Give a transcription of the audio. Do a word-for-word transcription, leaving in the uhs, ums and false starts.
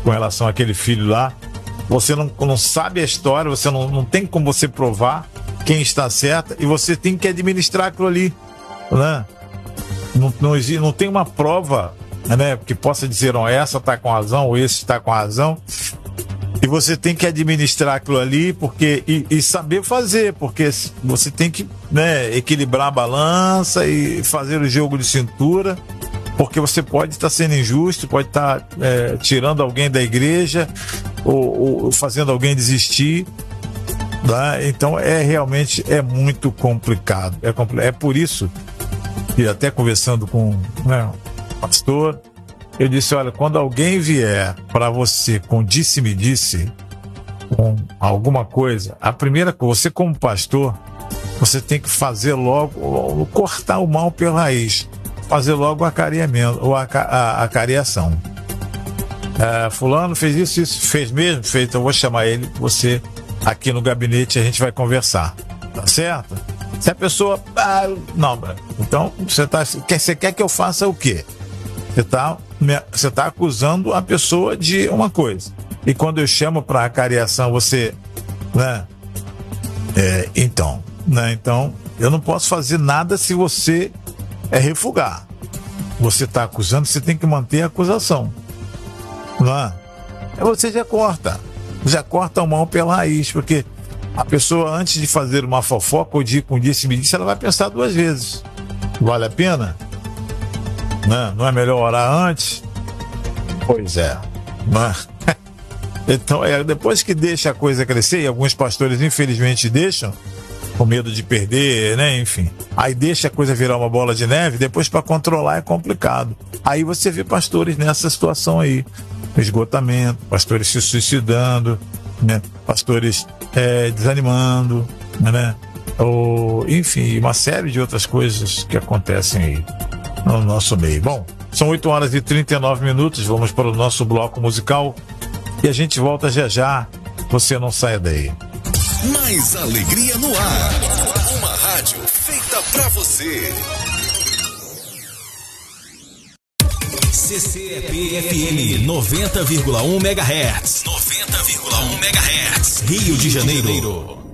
com relação àquele filho lá. Você não, não sabe a história, você não, não tem como você provar quem está certo, e você tem que administrar aquilo ali, né? Não, não, existe, não tem uma prova, né, que possa dizer, ó, essa está com razão ou esse está com razão. E você tem que administrar aquilo ali, porque, e, e saber fazer, porque você tem que, né, equilibrar a balança e fazer o jogo de cintura, porque você pode estar sendo injusto, pode estar é, tirando alguém da igreja ou, ou fazendo alguém desistir. Tá? Então é realmente é muito complicado. É, compl- é por isso que, até conversando com, né, o pastor, eu disse, olha, quando alguém vier para você com disse-me-disse, com alguma coisa, a primeira coisa, você como pastor, você tem que fazer logo, cortar o mal pela raiz, fazer logo o acareamento, ou a, a, a cariação. É, fulano fez isso, isso, fez mesmo, fez, então eu vou chamar ele, você aqui no gabinete, a gente vai conversar, tá certo? Se a pessoa, ah, não, então você, tá, você quer que eu faça o quê? Você está você tá acusando a pessoa de uma coisa. E quando eu chamo para a cariação, você, né? É, então, né? Então, eu não posso fazer nada se você é refugar. Você está acusando, você tem que manter a acusação. Não é? Aí você já corta. Já corta o mal pela raiz, porque a pessoa, antes de fazer uma fofoca ou de ir com disse-me-disse, ela vai pensar duas vezes. Vale a pena? Não, não é melhor orar antes? Pois é. Não. Então, é, depois que deixa a coisa crescer, e alguns pastores infelizmente deixam, com medo de perder, né? Enfim. Aí deixa a coisa virar uma bola de neve, depois para controlar é complicado. Aí você vê pastores nessa situação aí. Esgotamento, pastores se suicidando, né? Pastores é, desanimando, né? Ou, enfim, uma série de outras coisas que acontecem aí no nosso meio. Bom, são oito horas e trinta e nove minutos, vamos para o nosso bloco musical e a gente volta já já. Você não saia daí. Mais alegria no ar. Uma rádio feita pra você. C C E P F M noventa vírgula um megahertz. noventa vírgula um megahertz. Rio de Janeiro.